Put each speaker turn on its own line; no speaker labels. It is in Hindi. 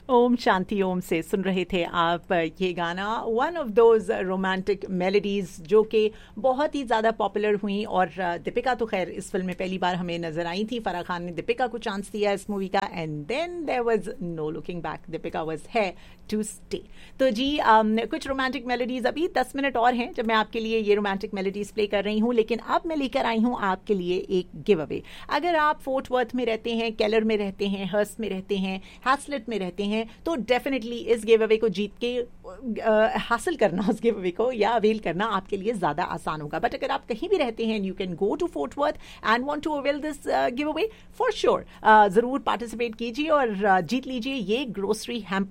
ओम शांति ओम से सुन रहे थे आप ये गाना, one of those romantic melodies जो कि बहुत ही ज़्यादा पॉपुलर हुई। और दीपिका तो खैर इस फिल्म में पहली बार हमें नजर आई थी। फराह खान ने दीपिका को चांस दिया इस मूवी का, and then there was no looking back, Deepika was है टू स्टे। तो जी कुछ रोमांटिक मेलोडीज, अभी 10 मिनट और हैं जब मैं आपके लिए ये रोमांटिक मेलोडीज प्ले कर रही हूँ, लेकिन अब मैं लेकर आई हूँ आपके लिए एक गिव अवे। अगर आप फोर्ट वर्थ में रहते हैं, केलर में रहते हैं, हर्स्ट में रहते हैं, हैसलेट में रहते हैं, तो डेफिनेटली इस गिव अवे को जीत के हासिल करना, उस गिव अवे को या अवेल करना आपके लिए ज्यादा आसान होगा। बट अगर आप कहीं भी रहते हैं, you can go to fort worth and want to avail this give away, for sure जरूर पार्टिसिपेट कीजिए और जीत लीजिए ये ग्रोसरी हैम्पर